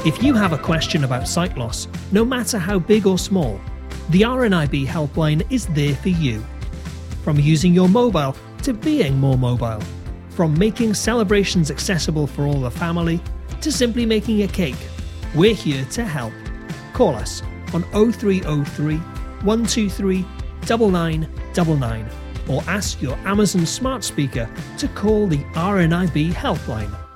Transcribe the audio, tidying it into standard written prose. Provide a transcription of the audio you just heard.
If you have a question about sight loss, no matter how big or small, the RNIB helpline is there for you. From using your mobile to being more mobile, from making celebrations accessible for all the family to simply making a cake, we're here to help. Call us on 0303 123 9999 or ask your Amazon smart speaker to call the RNIB helpline.